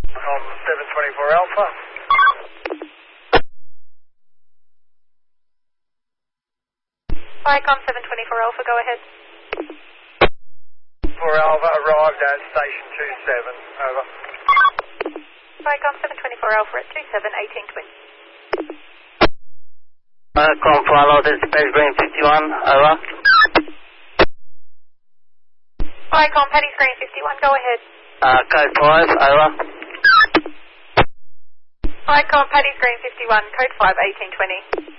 Com 724 Alpha. Vicom 724 Alpha, go ahead. 4 Alpha arrived at station 27, over. Vicom 724 Alpha at 27, 1820. Com follow this Space Green 51, over. Vicom Paddy's Green 51, go ahead. Code 5, over. Vicom Paddy's Green 51, code 5, 1820.